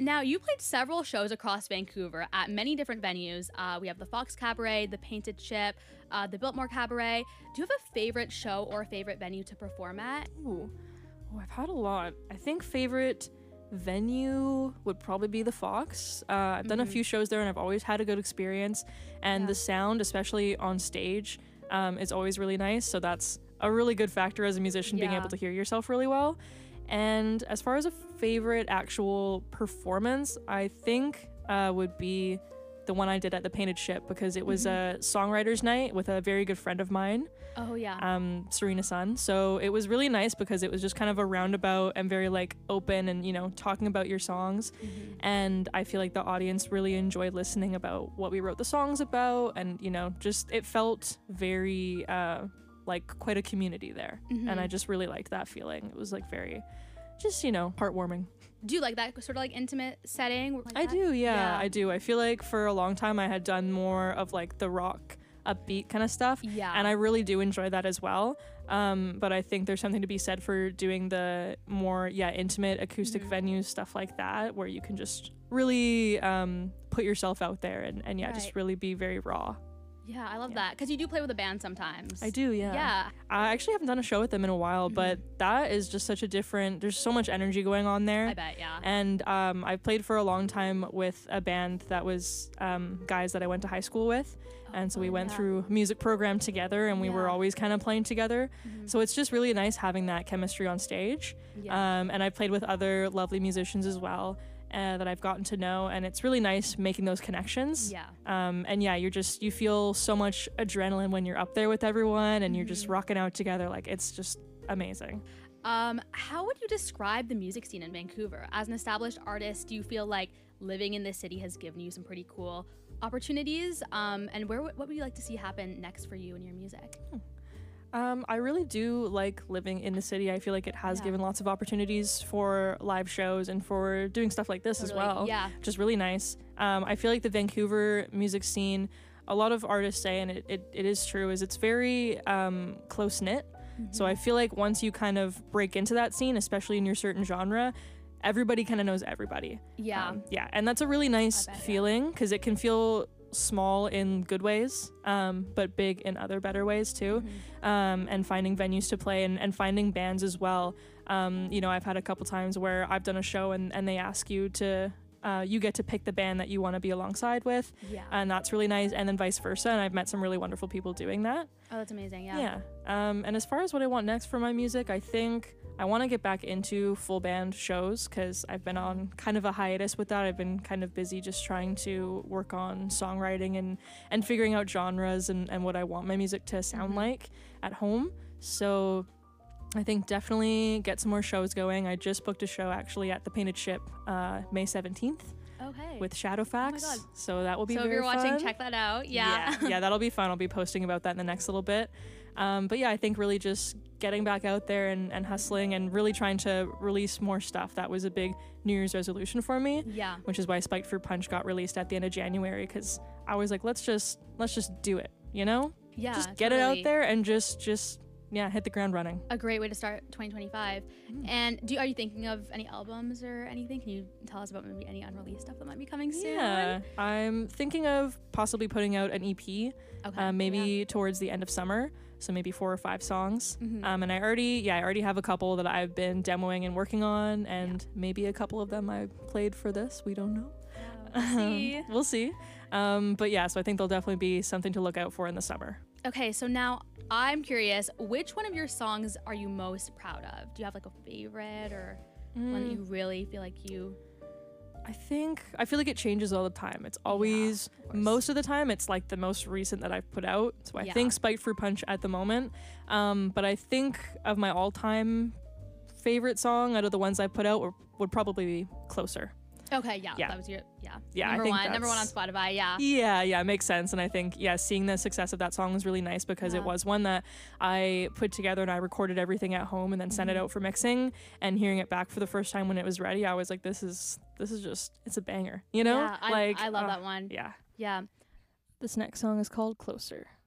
Now, you played several shows across Vancouver at many different venues. We have the Fox Cabaret, the Painted Ship, the Biltmore Cabaret. Do you have a favorite show or a favorite venue to perform at? Ooh. Oh, I've had a lot. I think favorite venue would probably be the Fox. I've done a few shows there and I've always had a good experience. And the sound, especially on stage, is always really nice. So that's a really good factor as a musician, being able to hear yourself really well. And as far as a favorite actual performance, I think would be the one I did at the Painted Ship, because it was a songwriter's night with a very good friend of mine. Oh, yeah. Serena Sun. So it was really nice because it was just kind of a roundabout and very like open and, you know, talking about your songs. And I feel like the audience really enjoyed listening about what we wrote the songs about. And, you know, just it felt very like quite a community there. And I just really liked that feeling. It was like very just, you know, heartwarming. Do you like that sort of like intimate setting? Like I do, yeah, I do. I feel like for a long time I had done more of like the rock upbeat kind of stuff. Yeah. And I really do enjoy that as well. But I think there's something to be said for doing the more, intimate acoustic venues, stuff like that, where you can just really put yourself out there and just really be very raw. Yeah, I love that. Because you do play with a band sometimes. I do, yeah. Yeah. I actually haven't done a show with them in a while, but that is just such a different, there's so much energy going on there. I bet, yeah. And I've played for a long time with a band that was guys that I went to high school with. And so we went through a music program together, and we were always kind of playing together. So it's just really nice having that chemistry on stage. And I played with other lovely musicians as well. That I've gotten to know, and it's really nice making those connections. Yeah. And you feel so much adrenaline when you're up there with everyone and you're just rocking out together. Like, it's just amazing. How would you describe the music scene in Vancouver? As an established artist, do you feel like living in this city has given you some pretty cool opportunities? And what would you like to see happen next for you and your music? I really do like living in the city. I feel like it has given lots of opportunities for live shows and for doing stuff like this as well. Yeah. Which is really nice. I feel like the Vancouver music scene, a lot of artists say, and it is true, is it's very close-knit. So I feel like once you kind of break into that scene, especially in your certain genre, everybody kind of knows everybody. Yeah. And that's a really nice feeling, because it can feel small in good ways, but big in other better ways too. And finding venues to play and finding bands as well. I've had a couple times where I've done a show and they ask you to you get to pick the band that you want to be alongside with, and that's really nice. And then vice versa, and I've met some really wonderful people doing that. Oh, that's amazing. Yeah. And as far as what I want next for my music, I think I want to get back into full band shows, because I've been on kind of a hiatus with that. I've been kind of busy just trying to work on songwriting and figuring out genres and what I want my music to sound like at home. So I think definitely get some more shows going. I just booked a show actually at the Painted Ship May 17th. Okay. With Shadowfax. Oh my God. So that will be very fun. So if you're watching, fun. check that out. Yeah. Yeah, that'll be fun. I'll be posting about that in the next little bit. But yeah, I think really just getting back out there and hustling and really trying to release more stuff. That was a big New Year's resolution for me. Yeah. Which is why Spiked Fruit Punch got released at the end of January, because I was like, let's just do it, you know? Yeah. Just get it out there and just hit the ground running. A great way to start 2025. And are you thinking of any albums or anything? Can you tell us about maybe any unreleased stuff that might be coming soon? Yeah, I'm thinking of possibly putting out an EP, maybe towards the end of summer. So maybe 4 or 5 songs. And I already have a couple that I've been demoing and working on, and maybe a couple of them I played for this. We don't know. We'll see. But yeah, so I think there'll definitely be something to look out for in the summer. Okay, so now I'm curious, which one of your songs are you most proud of? Do you have like a favorite or one that you really feel like you... I feel like it changes all the time. It's always, most of the time, it's like the most recent that I've put out. So I think Spiked Fruit Punch at the moment. But I think of my all-time favorite song out of the ones I put out would probably be Closer. Okay, that was your, number one on Spotify, Yeah, it makes sense. And I think, seeing the success of that song was really nice, because it was one that I put together and I recorded everything at home and then sent it out for mixing, and hearing it back for the first time when it was ready, I was like, this is just, it's a banger, you know? Yeah, I love that one. Yeah. Yeah. This next song is called Closer.